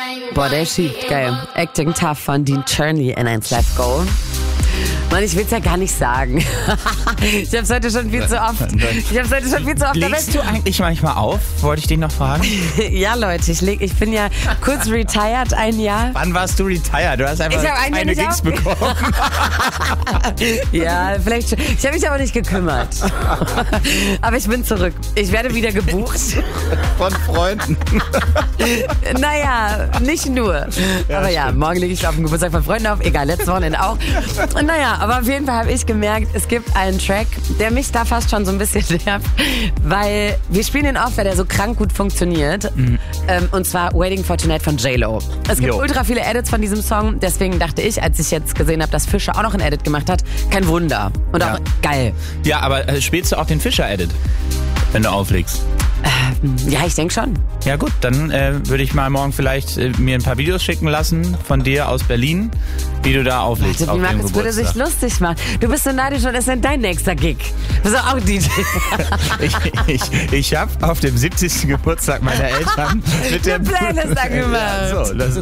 Boah, der schiebt, geil. Acting Tough von Dean Turney in 1 Live Go. Mann, ich will es ja gar nicht sagen. Ich hab's heute schon viel zu oft. Legst du eigentlich manchmal auf? Wollte ich dich noch fragen. Ja, Leute, ich bin ja kurz retired, ein Jahr. Wann warst du retired? Du hast einfach keine Gigs bekommen. Ja, vielleicht. Ich habe mich aber nicht gekümmert. Aber ich bin zurück. Ich werde wieder gebucht. Von Freunden. Naja, nicht nur. Ja, aber ja, stimmt. morgen lege ich auf dem Geburtstag von Freunden auf. Egal, letztes Wochenende auch. Naja, aber auf jeden Fall habe ich gemerkt, es gibt einen Track, der mich da fast schon so ein bisschen nervt, weil wir spielen den oft, weil der so krank gut funktioniert. Und zwar Waiting for Tonight von J-Lo. Es gibt ultra viele Edits von diesem Song, deswegen dachte ich, als ich jetzt gesehen habe, dass Fischer auch noch ein Edit gemacht hat, kein Wunder. Und auch geil. Ja, aber spielst du auch den Fischer-Edit, wenn du auflegst? Ja, ich denke schon. Ja gut, dann würde ich mal morgen vielleicht mir ein paar Videos schicken lassen von dir aus Berlin, wie du da auflegst. Wie auf dem Markus würde sich Geburtstag. lustig machen. Du bist so neidisch und es ist dein nächster Gig. Du bist doch auch DJ. Ich habe auf dem 70. Geburtstag meiner Eltern mit der Eine Playlist angemacht. Ja, so, das